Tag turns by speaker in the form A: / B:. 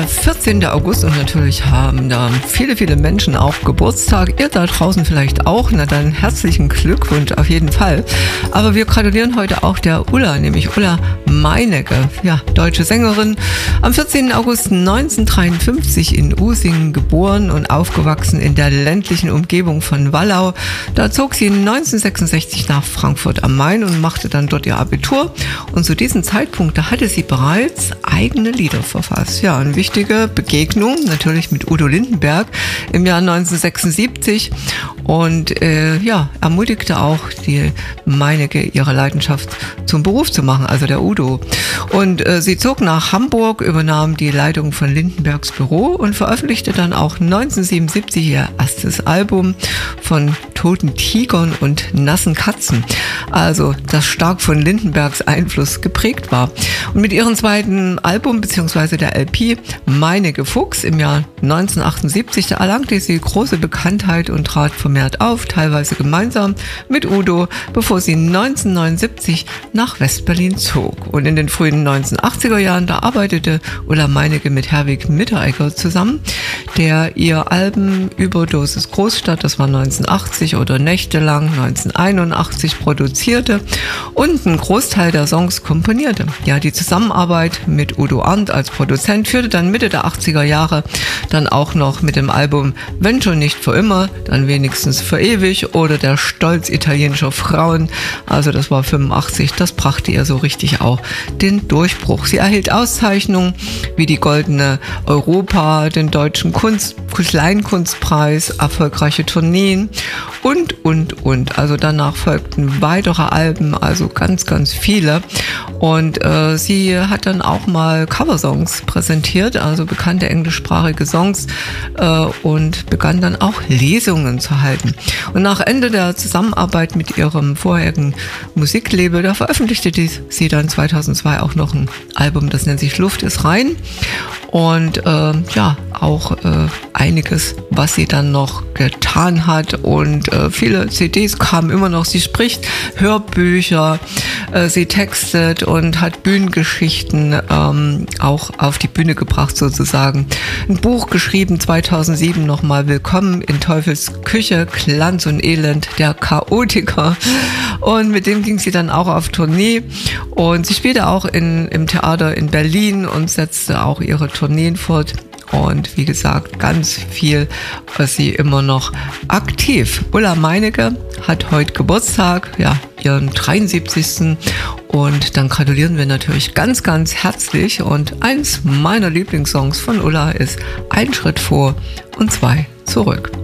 A: 14. August und natürlich haben da viele Menschen auch Geburtstag. Ihr da draußen vielleicht auch. Na dann herzlichen Glückwunsch auf jeden Fall. Aber wir gratulieren heute auch der Ulla, nämlich Ulla Meinecke, ja, deutsche Sängerin. Am 14. August 1953 in Usingen geboren und aufgewachsen in der ländlichen Umgebung von Wallau. Da zog sie 1966 nach Frankfurt am Main und machte dann dort ihr Abitur. Und zu diesem Zeitpunkt, da hatte sie bereits eigene Lieder verfasst. Ja, eine wichtige Begegnung natürlich mit Udo Lindenberg im Jahr 1976 und ermutigte auch die Meinecke, ihre Leidenschaft zum Beruf zu machen, also der Udo. Und sie zog nach Hamburg, übernahm die Leitung von Lindenbergs Büro und veröffentlichte dann auch 1977 ihr erstes Album von Toten Tigern und nassen Katzen, also das stark von Lindenbergs Einfluss geprägt war. Und mit ihrem zweiten Album bzw. der LP Meinecke Fuchs im Jahr 1978, da erlangte sie große Bekanntheit und trat vermehrt auf, teilweise gemeinsam mit Udo, bevor sie 1979 nach West-Berlin zog. Und in den frühen 1980er Jahren, da arbeitete Ulla Meinecke mit Herwig Mitteregger zusammen, der ihr Alben Überdosis Großstadt, das war 1980, oder Nächtelang 1981 produzierte und einen Großteil der Songs komponierte. Ja, die Zusammenarbeit mit Udo Arndt als Produzent führte dann Mitte der 80er Jahre dann auch noch mit dem Album Wenn schon nicht für immer, dann wenigstens für ewig oder Der Stolz italienischer Frauen, also das war 85, das brachte ihr so richtig auch den Durchbruch. Sie erhielt Auszeichnungen wie die Goldene Europa, den Deutschen Kleinkunstpreis, erfolgreiche Tourneen und. Also danach folgten weitere Alben, also ganz viele. Und sie hat dann auch mal Coversongs präsentiert, also bekannte englischsprachige Songs und begann dann auch Lesungen zu halten. Und nach Ende der Zusammenarbeit mit ihrem vorherigen Musiklabel, da veröffentlichte sie dann 2002 auch noch ein Album, das nennt sich Luft ist rein. Und auch einiges, was sie dann noch getan hat und viele CDs kamen immer noch. Sie spricht Hörbücher, sie textet und hat Bühnengeschichten auch auf die Bühne gebracht sozusagen. Ein Buch geschrieben 2007 nochmal Willkommen in Teufels Küche, Glanz und Elend der Chaotiker. Und mit dem ging sie dann auch auf Tournee und sie spielte auch im Theater in Berlin und setzte auch ihre Tourneen fort. Und wie gesagt, ganz viel ist sie immer noch aktiv. Ulla Meinecke hat heute Geburtstag, ja, ihren 73. Und dann gratulieren wir natürlich ganz herzlich. Und eins meiner Lieblingssongs von Ulla ist Ein Schritt vor und zwei zurück.